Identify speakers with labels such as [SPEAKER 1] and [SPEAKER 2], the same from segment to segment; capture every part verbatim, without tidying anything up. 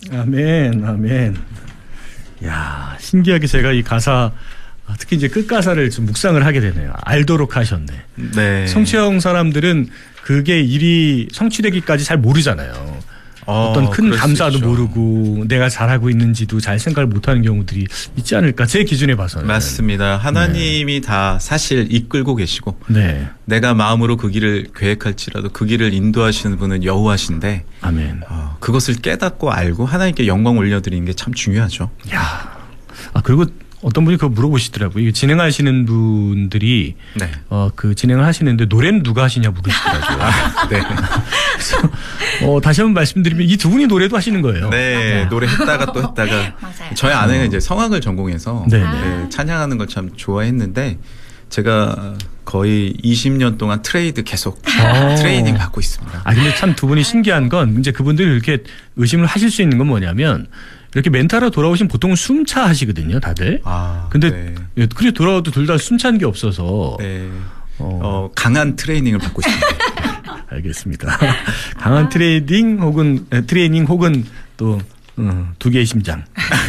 [SPEAKER 1] 아멘, 아멘. 야, 신기하게 제가 이 가사, 특히 이제 끝가사를 좀 묵상을 하게 되네요. 알도록 하셨네.
[SPEAKER 2] 네.
[SPEAKER 1] 성취형 사람들은 그게 일이 성취되기까지 잘 모르잖아요. 어, 어떤 큰 감사도 모르고 내가 잘하고 있는지도 잘 생각을 못하는 경우들이 있지 않을까 제 기준에 봐서는.
[SPEAKER 2] 맞습니다. 하나님이 네. 다 사실 이끌고 계시고
[SPEAKER 1] 네.
[SPEAKER 2] 내가 마음으로 그 길을 계획할지라도 그 길을 인도하시는 분은 여호와신데
[SPEAKER 1] 아멘.
[SPEAKER 2] 어, 그것을 깨닫고 알고 하나님께 영광 올려드리는 게 참 중요하죠.
[SPEAKER 1] 야, 아 그리고 어떤 분이 그거 물어보시더라고요. 진행하시는 분들이
[SPEAKER 2] 네.
[SPEAKER 1] 어, 그 진행을 하시는데 노래는 누가 하시냐 물으시더라고요.
[SPEAKER 2] 아, 네.
[SPEAKER 1] 그래서 어, 다시 한번 말씀드리면 이 두 분이 노래도 하시는 거예요.
[SPEAKER 2] 네, 노래 했다가 또 했다가.
[SPEAKER 3] 맞아요.
[SPEAKER 2] 저희 아내가 이제 성악을 전공해서
[SPEAKER 1] 네.
[SPEAKER 2] 네, 찬양하는 걸 참 좋아했는데 제가 거의 이십 년 동안 트레이드 계속
[SPEAKER 1] 오.
[SPEAKER 2] 트레이닝 받고 있습니다.
[SPEAKER 1] 아 근데 참 두 분이 신기한 건 이제 그분들이 이렇게 의심을 하실 수 있는 건 뭐냐면. 이렇게 멘탈로 돌아오시면 보통 숨차 하시거든요, 다들.
[SPEAKER 2] 아,
[SPEAKER 1] 근데
[SPEAKER 2] 네.
[SPEAKER 1] 그래 돌아와도 둘 다 숨찬 게 없어서.
[SPEAKER 2] 네.
[SPEAKER 1] 어.
[SPEAKER 2] 어, 강한 트레이닝을 받고 있습니다.
[SPEAKER 1] 알겠습니다. 강한 트레이닝 혹은 트레이닝 혹은 또 두 개의 심장.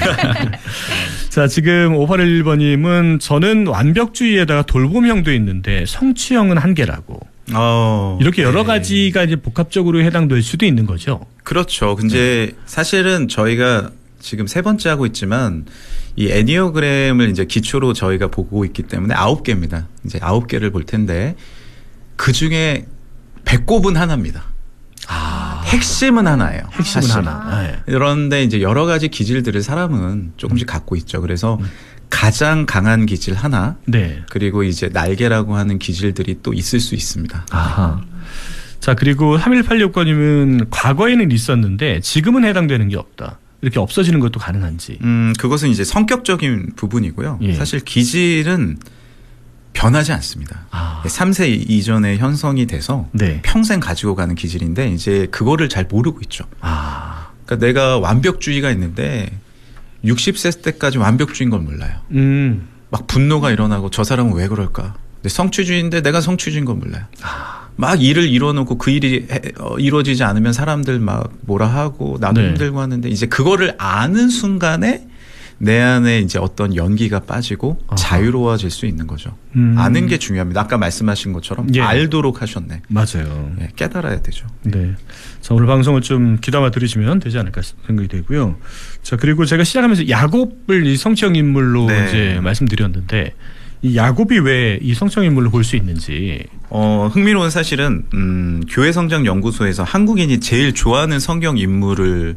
[SPEAKER 1] 자, 지금 오팔일일 번님은 저는 완벽주의에다가 돌봄형도 있는데 성취형은 한계라고.
[SPEAKER 2] 어,
[SPEAKER 1] 이렇게 여러
[SPEAKER 2] 네.
[SPEAKER 1] 가지가 이제 복합적으로 해당될 수도 있는 거죠.
[SPEAKER 2] 그렇죠. 근데 네. 사실은 저희가 지금 세 번째 하고 있지만 이 애니어그램을 이제 기초로 저희가 보고 있기 때문에 아홉 개입니다. 이제 아홉 개를 볼 텐데 그 중에 배꼽은 하나입니다.
[SPEAKER 1] 아,
[SPEAKER 2] 핵심은 하나예요.
[SPEAKER 1] 핵심은
[SPEAKER 2] 사실.
[SPEAKER 1] 하나. 네.
[SPEAKER 2] 그런데 이제 여러 가지 기질들을 사람은 조금씩 갖고 있죠. 그래서 음. 가장 강한 기질 하나,
[SPEAKER 1] 네.
[SPEAKER 2] 그리고 이제 날개라고 하는 기질들이 또 있을 수 있습니다.
[SPEAKER 1] 아하. 자, 그리고 삼일팔육 번님은 과거에는 있었는데 지금은 해당되는 게 없다. 이렇게 없어지는 것도 가능한지.
[SPEAKER 2] 음, 그것은 이제 성격적인 부분이고요.
[SPEAKER 1] 예.
[SPEAKER 2] 사실 기질은 변하지 않습니다.
[SPEAKER 1] 아.
[SPEAKER 2] 삼 세 이전에 형성이 돼서
[SPEAKER 1] 네.
[SPEAKER 2] 평생 가지고 가는 기질인데 이제 그거를 잘 모르고 있죠.
[SPEAKER 1] 아.
[SPEAKER 2] 그러니까 내가 완벽주의가 있는데 육십 세 때까지 완벽주의인 걸 몰라요.
[SPEAKER 1] 음.
[SPEAKER 2] 막 분노가 일어나고 저 사람은 왜 그럴까? 근데 성취주의인데 내가 성취주의인 걸 몰라요.
[SPEAKER 1] 아.
[SPEAKER 2] 막 일을 이뤄놓고 그 일이 해, 어, 이루어지지 않으면 사람들 막 뭐라 하고 나도
[SPEAKER 1] 네.
[SPEAKER 2] 힘들고 하는데 이제 그거를 아는 순간에 내 안에 이제 어떤 연기가 빠지고
[SPEAKER 1] 아하.
[SPEAKER 2] 자유로워질 수 있는 거죠.
[SPEAKER 1] 음.
[SPEAKER 2] 아는 게 중요합니다. 아까 말씀하신 것처럼
[SPEAKER 1] 예.
[SPEAKER 2] 알도록 하셨네.
[SPEAKER 1] 맞아요.
[SPEAKER 2] 네, 깨달아야 되죠.
[SPEAKER 1] 네. 자, 오늘 방송을 좀 귀담아 들으시면 되지 않을까 생각이 되고요. 자, 그리고 제가 시작하면서 야곱을 이 성취형 인물로
[SPEAKER 2] 네.
[SPEAKER 1] 이제 말씀드렸는데 이 야곱이 왜 이 성취형 인물로 볼 수 있는지.
[SPEAKER 2] 어, 흥미로운 사실은 음, 교회 성장 연구소에서 한국인이 제일 좋아하는 성경 인물을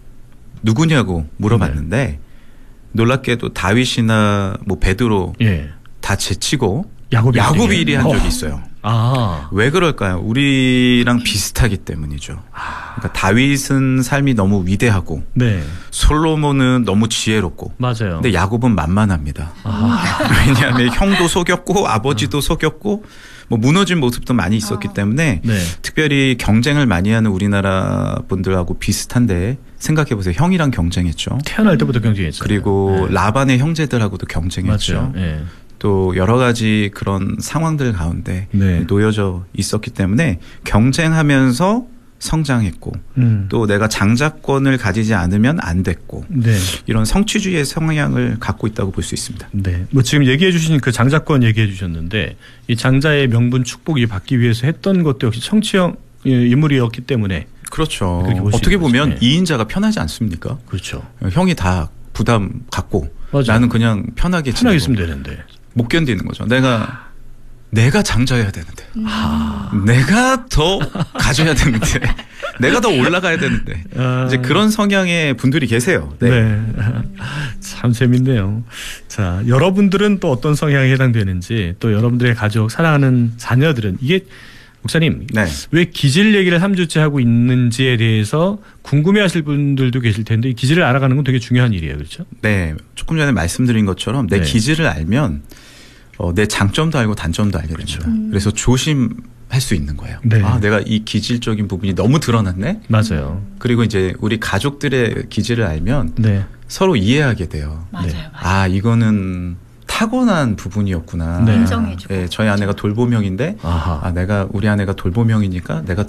[SPEAKER 2] 누구냐고 물어봤는데 네. 놀랍게도 다윗이나 뭐 베드로
[SPEAKER 1] 예.
[SPEAKER 2] 다 제치고
[SPEAKER 1] 야곱이,
[SPEAKER 2] 야곱이 일 위 한
[SPEAKER 1] 어.
[SPEAKER 2] 적이 있어요.
[SPEAKER 1] 아.
[SPEAKER 2] 왜 그럴까요? 우리랑 비슷하기 때문이죠. 그러니까 다윗은 삶이 너무 위대하고
[SPEAKER 1] 네.
[SPEAKER 2] 솔로몬은 너무 지혜롭고
[SPEAKER 1] 맞아요.
[SPEAKER 2] 근데 야곱은 만만합니다.
[SPEAKER 1] 아.
[SPEAKER 2] 왜냐하면 형도 속였고 아버지도 속였고 뭐 무너진 모습도 많이 있었기 때문에
[SPEAKER 1] 네.
[SPEAKER 2] 특별히 경쟁을 많이 하는 우리나라 분들하고 비슷한데 생각해 보세요. 형이랑 경쟁했죠.
[SPEAKER 1] 태어날 때부터 경쟁했죠.
[SPEAKER 2] 그리고
[SPEAKER 1] 네.
[SPEAKER 2] 라반의 형제들하고도 경쟁했죠.
[SPEAKER 1] 맞죠. 네.
[SPEAKER 2] 또 여러 가지 그런 상황들 가운데
[SPEAKER 1] 네.
[SPEAKER 2] 놓여져 있었기 때문에 경쟁하면서 성장했고
[SPEAKER 1] 음.
[SPEAKER 2] 또 내가 장자권을 가지지 않으면 안 됐고
[SPEAKER 1] 네.
[SPEAKER 2] 이런 성취주의의 성향을 갖고 있다고 볼 수 있습니다.
[SPEAKER 1] 네. 뭐 지금 얘기해 주신 그 장자권 얘기해 주셨는데 이 장자의 명분 축복이 받기 위해서 했던 것도 역시 성취형 인물이었기 때문에
[SPEAKER 2] 그렇죠.
[SPEAKER 1] 그렇게
[SPEAKER 2] 어떻게 보면
[SPEAKER 1] 네.
[SPEAKER 2] 이인자가 편하지 않습니까?
[SPEAKER 1] 그렇죠.
[SPEAKER 2] 형이 다 부담 갖고
[SPEAKER 1] 맞아요.
[SPEAKER 2] 나는 그냥 편하게
[SPEAKER 1] 편하게
[SPEAKER 2] 지내고
[SPEAKER 1] 있으면 되는데.
[SPEAKER 2] 못 견디는 거죠. 내가 내가 장자여야 되는데
[SPEAKER 1] 아.
[SPEAKER 2] 내가 더 가져야 되는데 내가 더 올라가야 되는데
[SPEAKER 1] 아.
[SPEAKER 2] 이제 그런 성향의 분들이 계세요. 네.
[SPEAKER 1] 네. 참 재밌네요. 자, 여러분들은 또 어떤 성향에 해당되는지 또 여러분들의 가족, 사랑하는 자녀들은 이게 목사님
[SPEAKER 2] 네.
[SPEAKER 1] 왜 기질 얘기를 삼 주째 하고 있는지에 대해서 궁금해하실 분들도 계실 텐데 이 기질을 알아가는 건 되게 중요한 일이에요. 그렇죠?
[SPEAKER 2] 네. 조금 전에 말씀드린 것처럼 내
[SPEAKER 1] 네.
[SPEAKER 2] 기질을 알면 어, 내 장점도 알고 단점도 알게 됩니다.
[SPEAKER 1] 그렇죠.
[SPEAKER 3] 음.
[SPEAKER 2] 그래서 조심할 수 있는 거예요.
[SPEAKER 1] 네.
[SPEAKER 2] 아, 내가 이 기질적인 부분이 너무 드러났네.
[SPEAKER 1] 맞아요.
[SPEAKER 2] 그리고 이제 우리 가족들의 기질을 알면
[SPEAKER 1] 네.
[SPEAKER 2] 서로 이해하게 돼요.
[SPEAKER 3] 맞아요.
[SPEAKER 1] 네.
[SPEAKER 3] 맞아요.
[SPEAKER 2] 아, 이거는 타고난 부분이었구나.
[SPEAKER 1] 네.
[SPEAKER 3] 인정해주고.
[SPEAKER 2] 예, 저희 아내가 돌봄형인데
[SPEAKER 1] 아하.
[SPEAKER 2] 아, 내가 우리 아내가 돌봄형이니까 내가